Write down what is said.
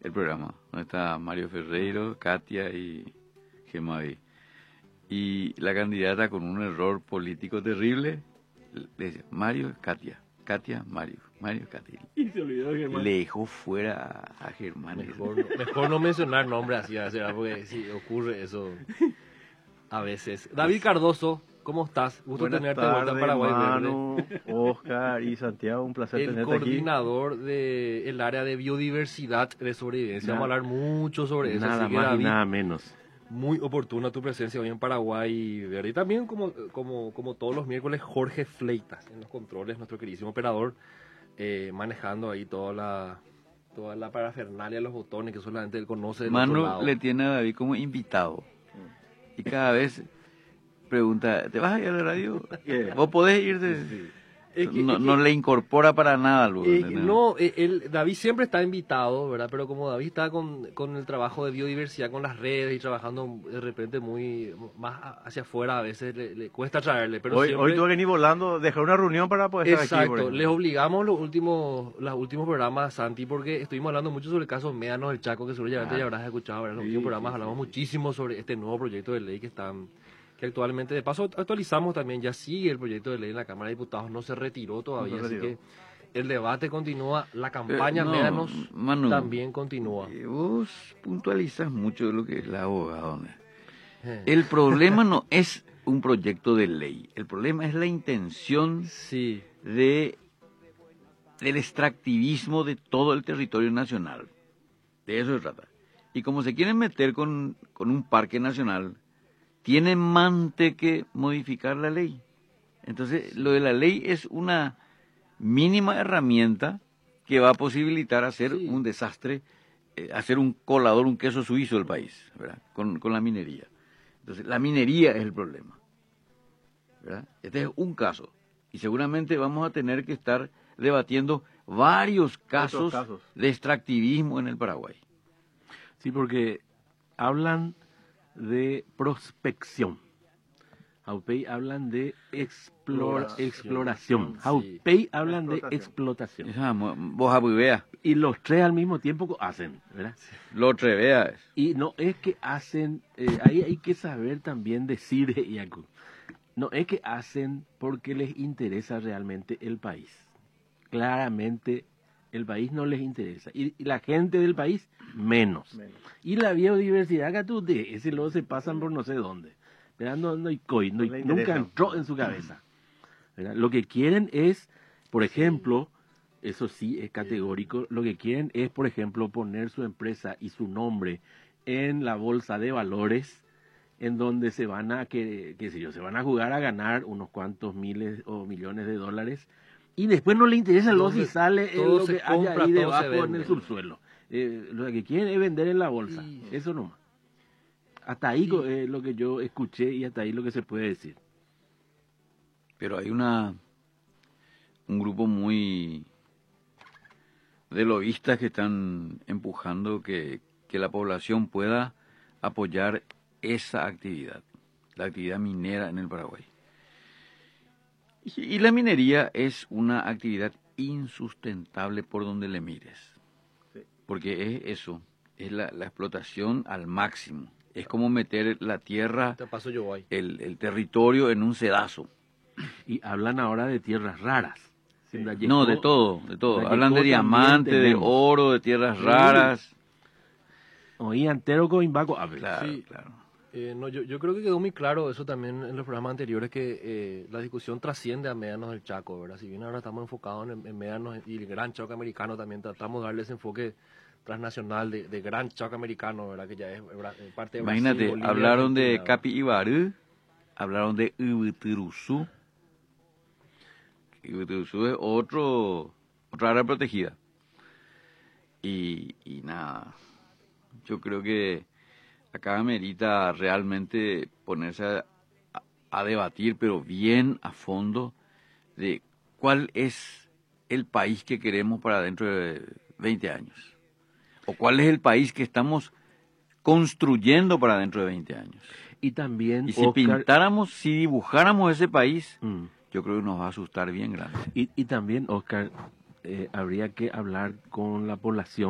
el programa, donde está Mario Ferreiro, Katia y Gemavi. Y la candidata, con un error político terrible, le dice, Mario, Katia, Katia, Mario, Mario, Katia. Y se olvidó de Germán. Le dejó fuera a Germán. Mejor no mencionar nombres así, ¿verdad? Porque sí ocurre eso a veces. David Cardoso, ¿cómo estás? Gusto Buenas tenerte tardes, vuelta en Paraguay Manu, Verde. Oscar y Santiago, un placer El tenerte aquí. coordinador del área de biodiversidad de sobrevivencia. Vamos a hablar mucho sobre eso. Nada Así que, más David, y nada menos. muy oportuna tu presencia hoy en Paraguay Verde. Y también, como todos los miércoles, Jorge Fleitas en los controles, nuestro queridísimo operador, manejando ahí toda la parafernalia, los botones que solamente él conoce del otro Manu lado. le tiene a David como invitado. Y cada vez pregunta, ¿te vas a ir a la radio? ¿Vos podés irte? Sí. No le incorpora para nada luego. David siempre está invitado, ¿verdad? Pero como David está con el trabajo de biodiversidad, con las redes y trabajando de repente muy más hacia afuera, a veces le cuesta traerle. Pero Hoy siempre... tuve que venir volando, dejar una reunión para poder estar aquí. por Exacto, ejemplo. les obligamos los últimos programas, Santi, porque estuvimos hablando mucho sobre el caso Médanos del Chaco, que seguramente ya habrás escuchado, ¿verdad? En los últimos programas hablamos muchísimo sobre este nuevo proyecto de ley que actualmente, de paso, actualizamos también, ya sigue el proyecto de ley en la Cámara de Diputados, no se retiró todavía, No se así retiró. que el debate continúa, la campaña Médanos Manu, también continúa. Vos puntualizas mucho de lo que es la abogada. El problema no es un proyecto de ley, el problema es la intención Sí, del extractivismo de todo el territorio nacional. De eso se trata. Y como se quieren meter con un parque nacional, tienen que modificar la ley. Entonces, lo de la ley es una mínima herramienta que va a posibilitar hacer un desastre, hacer un colador, un queso suizo del país, ¿verdad? Con la minería. Entonces, la minería es el problema, ¿verdad? Este es un caso. Y seguramente vamos a tener que estar debatiendo varios casos de extractivismo en el Paraguay. Sí, porque hablan de prospección. Jaupey hablan de exploración. Jaupey hablan de explotación. Vos abuveas, Y los tres al mismo tiempo hacen, ¿verdad? lo treveas. Y no es que hacen, ahí hay que saber también decir, Iacu, no es que hacen porque les interesa realmente el país. Claramente el país no les interesa. Y la gente del país, menos. Y la biodiversidad, que ese luego se pasan por no sé dónde. ¿Verdad? Nunca entró en su cabeza. ¿Verdad? Lo que quieren es, por ejemplo, eso sí es categórico, lo que quieren es, por ejemplo, poner su empresa y su nombre en la bolsa de valores, en donde se van a, se van a jugar a ganar unos cuantos miles o millones de dólares, y después no le interesa lo si sale lo que haya ahí debajo en el subsuelo. Lo que quieren es vender en la bolsa, eso nomás. Hasta ahí es lo que yo escuché y hasta ahí lo que se puede decir. Pero hay un grupo muy de lobistas que están empujando que la población pueda apoyar esa actividad, la actividad minera en el Paraguay. Y la minería es una actividad insustentable por donde le mires, porque es eso, es la explotación al máximo. Es como meter la tierra, el territorio en un sedazo. Y hablan ahora de tierras raras. No, de todo. Hablan de diamante, de oro, de tierras raras. Oí entero con Imbaco. Claro. Yo creo que quedó muy claro eso también en los programas anteriores, que la discusión trasciende a Médanos del Chaco, ¿verdad? Si bien ahora estamos enfocados en Médanos y el Gran Chaco americano, también tratamos de darle ese enfoque transnacional de Gran Chaco americano, ¿verdad? Que ya es parte de Brasil. Imagínate, Bolivia, hablaron de Argentina, Capibarú, hablaron de Ubuturuzú. Ubuturuzú es otra área protegida. Y nada, yo creo que acá amerita realmente ponerse a debatir, pero bien a fondo, de cuál es el país que queremos para dentro de 20 años. O cuál es el país que estamos construyendo para dentro de 20 años. Y también, y si pintáramos, si dibujáramos ese país, yo creo que nos va a asustar bien grande. Y también, Oscar, habría que hablar con la población